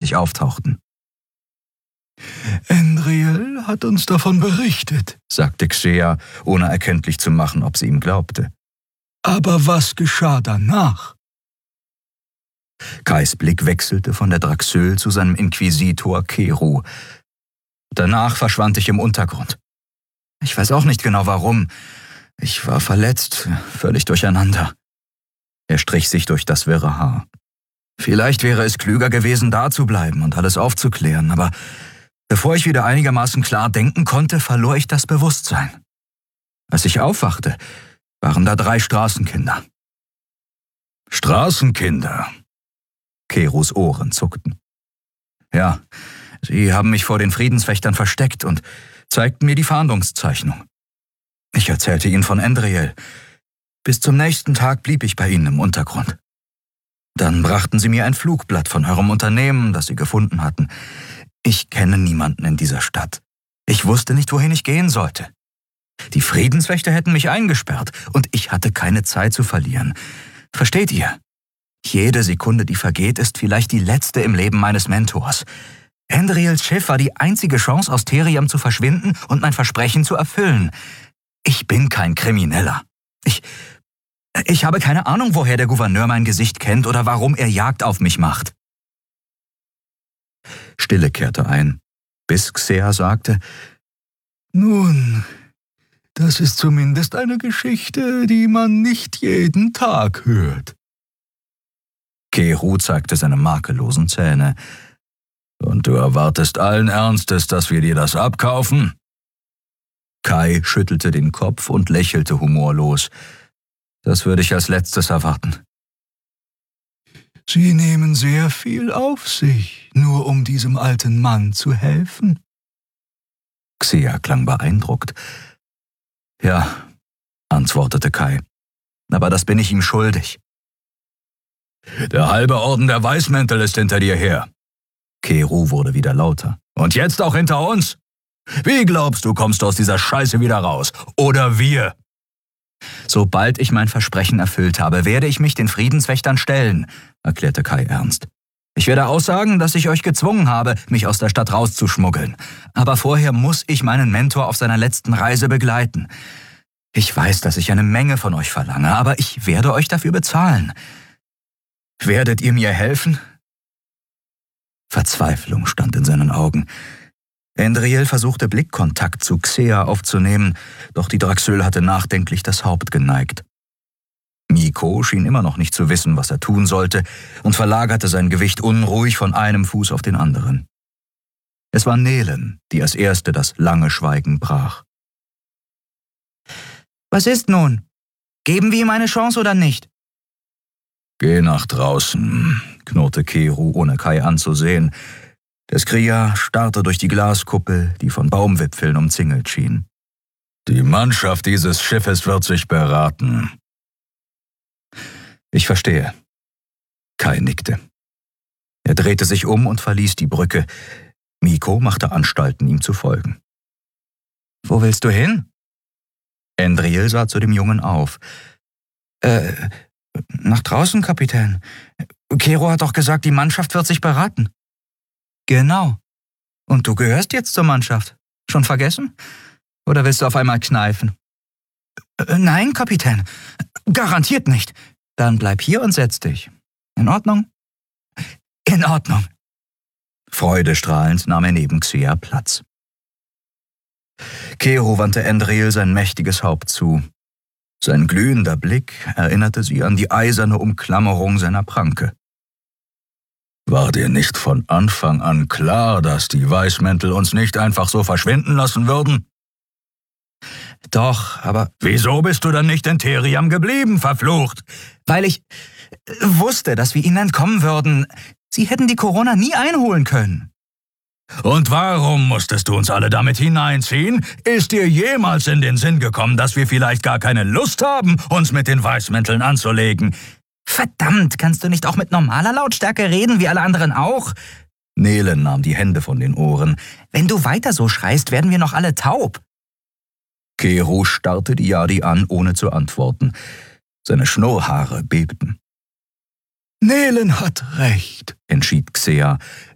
plötzlich auftauchten. »Endriel hat uns davon berichtet«, sagte Xea, ohne erkenntlich zu machen, ob sie ihm glaubte. »Aber was geschah danach?« Kais Blick wechselte von der Draxöl zu seinem Inquisitor Keru. Danach verschwand ich im Untergrund. Ich weiß auch nicht genau warum. Ich war verletzt, völlig durcheinander. Er strich sich durch das wirre Haar. Vielleicht wäre es klüger gewesen, da zu bleiben und alles aufzuklären, aber bevor ich wieder einigermaßen klar denken konnte, verlor ich das Bewusstsein. Als ich aufwachte, waren da 3 Straßenkinder. »Straßenkinder?« Kerus Ohren zuckten. »Ja, sie haben mich vor den Friedenswächtern versteckt und zeigten mir die Fahndungszeichnung. Ich erzählte ihnen von Endriel. Bis zum nächsten Tag blieb ich bei ihnen im Untergrund. Dann brachten sie mir ein Flugblatt von eurem Unternehmen, das sie gefunden hatten. Ich kenne niemanden in dieser Stadt. Ich wusste nicht, wohin ich gehen sollte. Die Friedenswächter hätten mich eingesperrt und ich hatte keine Zeit zu verlieren. Versteht ihr? Jede Sekunde, die vergeht, ist vielleicht die letzte im Leben meines Mentors. Endriels Schiff war die einzige Chance, aus Theriam zu verschwinden und mein Versprechen zu erfüllen. Ich bin kein Krimineller. Ich habe keine Ahnung, woher der Gouverneur mein Gesicht kennt oder warum er Jagd auf mich macht.« Stille kehrte ein, bis Xea sagte: »Nun, das ist zumindest eine Geschichte, die man nicht jeden Tag hört.« Keru zeigte seine makellosen Zähne. »Und du erwartest allen Ernstes, dass wir dir das abkaufen?« Kai schüttelte den Kopf und lächelte humorlos. »Das würde ich als letztes erwarten.« »Sie nehmen sehr viel auf sich, nur um diesem alten Mann zu helfen.« Xea klang beeindruckt. »Ja«, antwortete Kai, »aber das bin ich ihm schuldig.« »Der halbe Orden der Weißmäntel ist hinter dir her.« Keru wurde wieder lauter. »Und jetzt auch hinter uns? Wie glaubst du, kommst du aus dieser Scheiße wieder raus? Oder wir?« »Sobald ich mein Versprechen erfüllt habe, werde ich mich den Friedenswächtern stellen«, erklärte Kai ernst. »Ich werde aussagen, dass ich euch gezwungen habe, mich aus der Stadt rauszuschmuggeln. Aber vorher muss ich meinen Mentor auf seiner letzten Reise begleiten. Ich weiß, dass ich eine Menge von euch verlange, aber ich werde euch dafür bezahlen. Werdet ihr mir helfen?« Verzweiflung stand in seinen Augen. Endriel versuchte Blickkontakt zu Xea aufzunehmen, doch die Draxöl hatte nachdenklich das Haupt geneigt. Miko schien immer noch nicht zu wissen, was er tun sollte, und verlagerte sein Gewicht unruhig von einem Fuß auf den anderen. Es war Nelen, die als erste das lange Schweigen brach. »Was ist nun? Geben wir ihm eine Chance oder nicht?« »Geh nach draußen«, knurrte Keru, ohne Kai anzusehen. Der Skria starrte durch die Glaskuppel, die von Baumwipfeln umzingelt schien. »Die Mannschaft dieses Schiffes wird sich beraten.« »Ich verstehe.« Kai nickte. Er drehte sich um und verließ die Brücke. Miko machte Anstalten, ihm zu folgen. »Wo willst du hin?« Endriel sah zu dem Jungen auf. Nach draußen, Kapitän. Keru hat doch gesagt, die Mannschaft wird sich beraten.« »Genau. Und du gehörst jetzt zur Mannschaft. Schon vergessen? Oder willst du auf einmal kneifen?« »Nein, Kapitän. Garantiert nicht.« »Dann bleib hier und setz dich. In Ordnung?« »In Ordnung.« Freudestrahlend nahm er neben Xea Platz. Keru wandte Endriel sein mächtiges Haupt zu. Sein glühender Blick erinnerte sie an die eiserne Umklammerung seiner Pranke. »War dir nicht von Anfang an klar, dass die Weißmäntel uns nicht einfach so verschwinden lassen würden?« »Doch, aber...« »Wieso bist du dann nicht in Theriam geblieben, verflucht?« »Weil ich wusste, dass wir ihnen entkommen würden. Sie hätten die Corona nie einholen können.« »Und warum musstest du uns alle damit hineinziehen? Ist dir jemals in den Sinn gekommen, dass wir vielleicht gar keine Lust haben, uns mit den Weißmänteln anzulegen?« »Verdammt, kannst du nicht auch mit normaler Lautstärke reden, wie alle anderen auch?« Nelen nahm die Hände von den Ohren. »Wenn du weiter so schreist, werden wir noch alle taub.« Keru starrte die Yadi an, ohne zu antworten. Seine Schnurrhaare bebten. »Nelen hat recht«, entschied Xea.